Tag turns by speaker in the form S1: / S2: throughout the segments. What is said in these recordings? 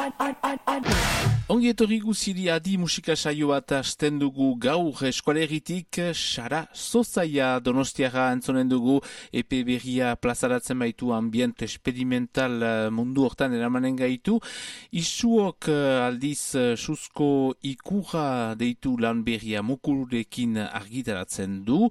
S1: Ongi etorri guziri adi musika saio bat hasten dugu gaur eskualeritik Sara Zozaia Donostiaga entzonen dugu epe berria plazaratzen baitu ambient experimental mundu hortan eramanen gaitu. Isuok aldiz suzko ikurra deitu lan berria mukurekin argitaratzen du.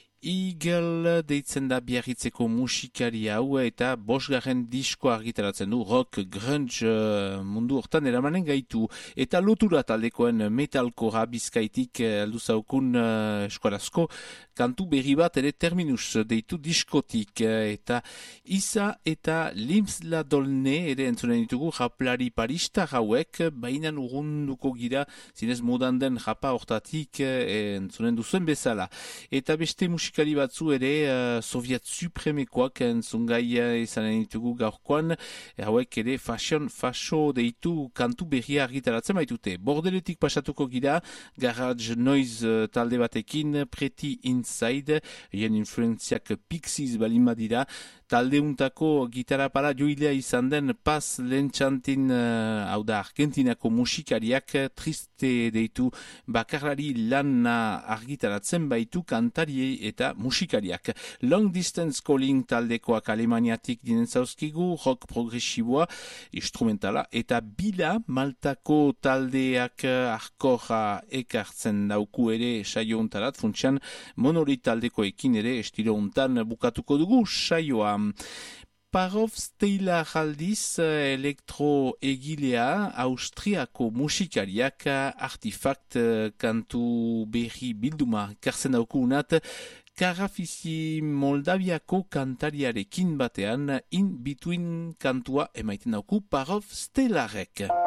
S1: Eagle deitzen da biarritzeko musikari hau eta 5. diskoa argitaratzen du rock grunge mundu hortan eramanen gaitu eta lotura taldekoen metalkora Bizkaitik aldu zaukun eskolazko kantu berri bat ere terminus deitu diskotik eta Isa eta Limsla Dolne ere entzunen ditugu raplari parista hauek bainan urrunduko gira zinez modan den rapa hortatik entzunen duzuen bezala eta beste musikari batzu ere Soviet Supremekoak entzungai izanen ditugu gaurkoan hauek ere fasho deitu kantu berria argitaratzen baitute. Bordeletik pasatuko gira Garage Noise talde batekin Pretty Inside hien influenziak Pixies balin badira talde untako gitarra para joilea izan den Paz Lentxantin hau da Argentinako musikariak triste deitu bakarlari lana argitaratzen baitu kantariei eta musikariak. Long Distance Calling taldekoak Alemaniatik dinen zauzkigu, rock progresiboa, instrumentala, eta Bila Maltako taldeak arkorra ekartzen dauku ere saio untarat, funtsian Monolit taldekoekin ere estilo untan bukatuko dugu saioa. Parov Steila jaldiz elektro egilea Austriako musikariak Artifact kantu berri bilduma karzen dauku unat Karafizi Moldaviako kantariarekin batean In Between kantua emaiten dauku Parov Steilarek.